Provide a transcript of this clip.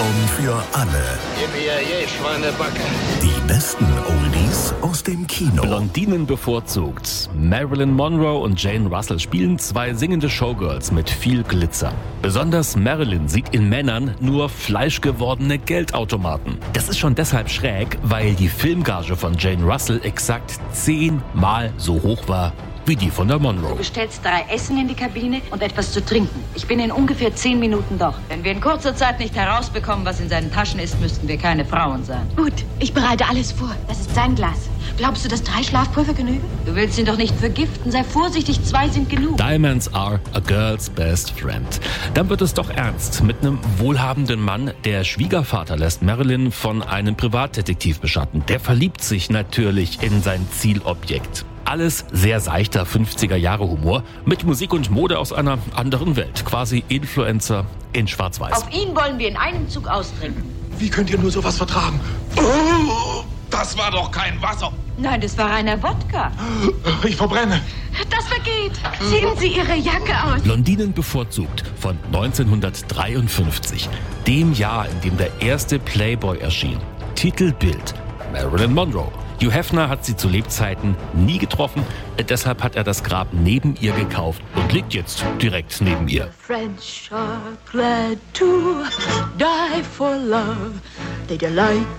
Sendung für alle. Schweinebacke. Die besten Oldies aus dem Kino. Blondinen bevorzugt. Marilyn Monroe und Jane Russell spielen zwei singende Showgirls mit viel Glitzer. Besonders Marilyn sieht in Männern nur fleischgewordene Geldautomaten. Das ist schon deshalb schräg, weil die Filmgage von Jane Russell exakt 10-mal so hoch war wie die von der Monroe. Du bestellst 3 Essen in die Kabine und etwas zu trinken. Ich bin in ungefähr 10 Minuten doch. Wenn wir in kurzer Zeit nicht herausbekommen, was in seinen Taschen ist, müssten wir keine Frauen sein. Gut, ich bereite alles vor. Das ist sein Glas. Glaubst du, dass 3 Schlafpulver genügen? Du willst ihn doch nicht vergiften. Sei vorsichtig, 2 sind genug. Diamonds are a girl's best friend. Dann wird es doch ernst mit einem wohlhabenden Mann. Der Schwiegervater lässt Marilyn von einem Privatdetektiv beschatten. Der verliebt sich natürlich in sein Zielobjekt. Alles sehr seichter 50er-Jahre-Humor mit Musik und Mode aus einer anderen Welt. Quasi Influencer in Schwarz-Weiß. Auf ihn wollen wir in einem Zug austrinken. Wie könnt ihr nur sowas vertragen? Oh, das war doch kein Wasser. Nein, das war reiner Wodka. Ich verbrenne. Das vergeht. Ziehen Sie Ihre Jacke aus. Blondinen bevorzugt von 1953. Dem Jahr, in dem der erste Playboy erschien. Titelbild: Marilyn Monroe. Hugh Hefner hat sie zu Lebzeiten nie getroffen, deshalb hat er das Grab neben ihr gekauft und liegt jetzt direkt neben ihr. French are glad to die for love. They delight